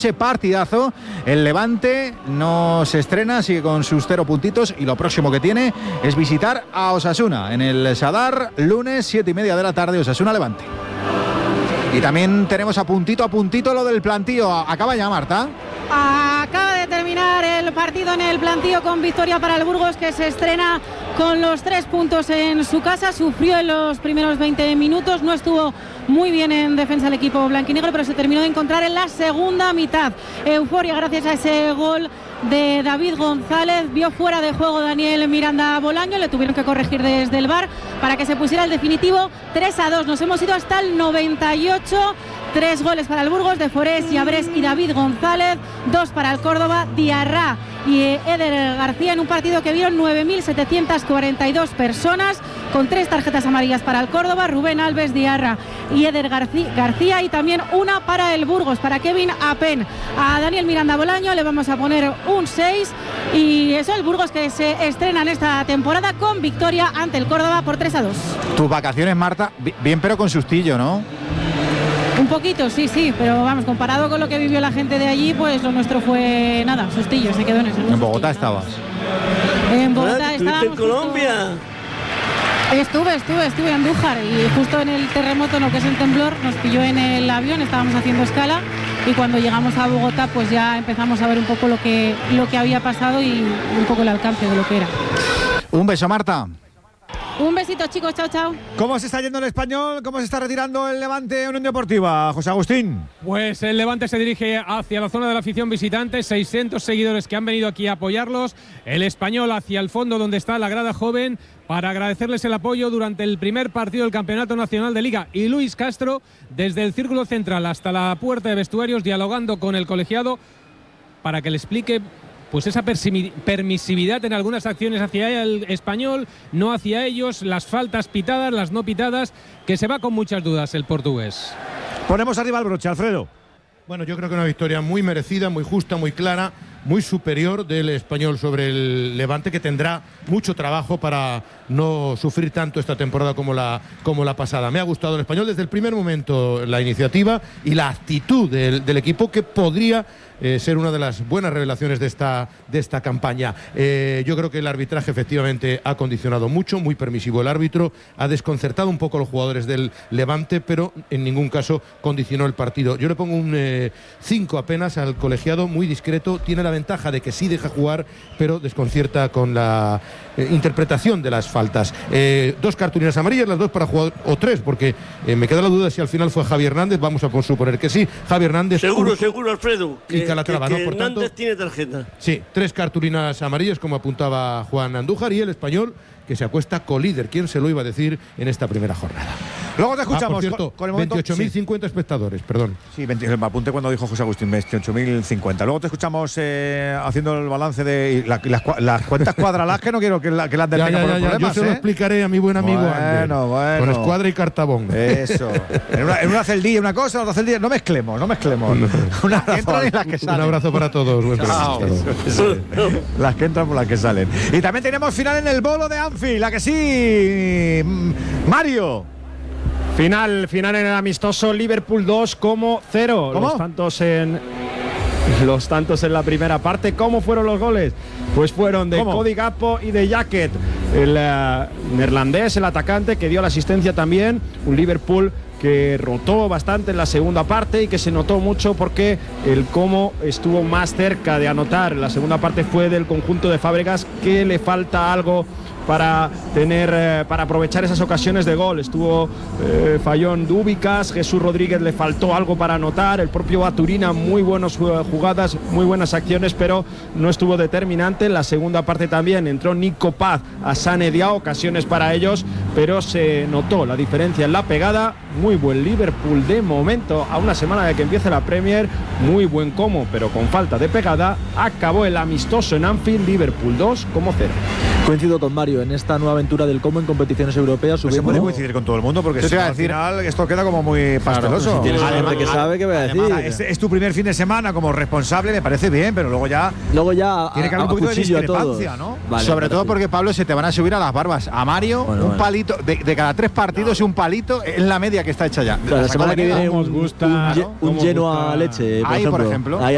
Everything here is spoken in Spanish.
Partidazo. El Levante no se estrena, sigue con sus 0 puntitos y lo próximo que tiene es visitar a Osasuna en el Sadar, lunes 7:30 de la tarde, Osasuna Levante. Y también tenemos a puntito lo del plantío. Acaba ya, Marta. Acaba de terminar el partido en el plantío con victoria para el Burgos, que se estrena con los 3 puntos en su casa. Sufrió en los primeros 20 minutos, no estuvo muy bien en defensa el equipo blanquinegro, pero se terminó de encontrar en la segunda mitad. Euforia gracias a ese gol de David González. Vio fuera de juego Daniel Miranda Bolaño, le tuvieron que corregir desde el VAR para que se pusiera el definitivo 3-2. Nos hemos ido hasta el 98. 3 goles para el Burgos, de Forés, Llabrés y David González, 2 para el Córdoba, Diarra y Eder García, en un partido que vieron 9.742 personas, con 3 tarjetas amarillas para el Córdoba, Rubén Alves, Diarra y Eder García, y también una para el Burgos, para Kevin Apen. A Daniel Miranda Bolaño le vamos a poner un 6, y eso, el Burgos que se estrena en esta temporada con victoria ante el Córdoba por 3-2. Tus vacaciones, Marta, bien pero con sustillo, ¿no? Un poquito, sí, pero vamos, comparado con lo que vivió la gente de allí, pues lo nuestro fue nada, sustillo, se quedó en eso. En Bogotá estabas. En Bogotá estábamos. ¿En Colombia? Estuve en Andújar, y justo en el terremoto, en lo que es el temblor, nos pilló en el avión, estábamos haciendo escala, y cuando llegamos a Bogotá pues ya empezamos a ver un poco lo que había pasado y un poco el alcance de lo que era. Un beso, Marta. Un besito, chicos, chao. ¿Cómo se está yendo el Español? ¿Cómo se está retirando el Levante Unión Deportiva, José Agustín? Pues el Levante se dirige hacia la zona de la afición visitante, 600 seguidores que han venido aquí a apoyarlos. El Español hacia el fondo, donde está la grada joven, para agradecerles el apoyo durante el primer partido del Campeonato Nacional de Liga. Y Luis Castro, desde el círculo central hasta la puerta de vestuarios, dialogando con el colegiado para que le explique pues esa permisividad en algunas acciones hacia el Español, no hacia ellos, las faltas pitadas, las no pitadas, que se va con muchas dudas el portugués. Ponemos arriba el broche, Alfredo. Bueno, yo creo que una victoria muy merecida, muy justa, muy clara, muy superior del Español sobre el Levante, que tendrá mucho trabajo para no sufrir tanto esta temporada como la pasada. Me ha gustado el Español desde el primer momento, la iniciativa y la actitud del equipo, que podría ser una de las buenas revelaciones de esta campaña. Yo creo que el arbitraje efectivamente ha condicionado mucho, muy permisivo el árbitro, ha desconcertado un poco a los jugadores del Levante, pero en ningún caso condicionó el partido. Yo le pongo un 5 apenas al colegiado, muy discreto, tiene la ventaja de que sí deja jugar, pero desconcierta con la interpretación de las faltas. 2 cartulinas amarillas, las 2 para jugador, o 3, porque me queda la duda si al final fue Javi Hernández, vamos a suponer que sí. Javi Hernández. Seguro, Alfredo. Y Calatrava, ¿no? Por Hernández tanto, tiene tarjeta. Sí, 3 cartulinas amarillas, como apuntaba Juan Andújar, y el Español, que se acuesta colíder. ¿Quién se lo iba a decir en esta primera jornada? Luego te escuchamos. Por cierto, con el momento 28.050 espectadores, perdón. Sí, me apunté cuando dijo José Agustín, 28.050. Luego te escuchamos haciendo el balance de las cuentas cuadralas, que no quiero que la anden por problemas. Yo se lo explicaré a mi buen amigo Ander, con escuadra y cartabón. Eso. en una celdilla, una cosa, otra celdilla. No mezclemos. Unas que entran y las que salen. Un abrazo para todos. Las que entran por las que salen. Y también tenemos final en el bolo de Anfield, la que sí, Mario. Final en el amistoso, Liverpool 2-0. Los tantos en la primera parte. ¿Cómo fueron los goles? Pues fueron de Cody Gakpo y de Jacket, el neerlandés, el atacante, que dio la asistencia también. Un Liverpool que rotó bastante en la segunda parte y que se notó mucho porque el Como estuvo más cerca de anotar. La segunda parte fue del conjunto de Fábregas, que le falta algo para aprovechar esas ocasiones de gol. Falló en Dúbicas, Jesús Rodríguez le faltó algo para anotar, el propio Baturina, muy buenas jugadas, muy buenas acciones, pero no estuvo determinante. En la segunda parte también entró Nico Paz a Sané Diao, ocasiones para ellos, pero se notó la diferencia en la pegada. Muy buen Liverpool de momento, a una semana de que empiece la Premier, muy buen Como, pero con falta de pegada. Acabó el amistoso en Anfield, Liverpool 2-0. Coincido con Mario en esta nueva aventura del Como en competiciones europeas. No se puede coincidir con todo el mundo, porque al final esto queda como muy pasteloso. Si tienes gente que sabe, ¿qué voy a decir? Es tu primer fin de semana como responsable, me parece bien, pero luego ya tiene que haber un poquito de discrepancia, ¿no? Vale, sobre todo porque, Pablo, se te van a subir a las barbas. A Mario, un palito, de cada 3 partidos, un palito, es la media que está hecha ya. La semana que viene un Genoa leche, por ejemplo.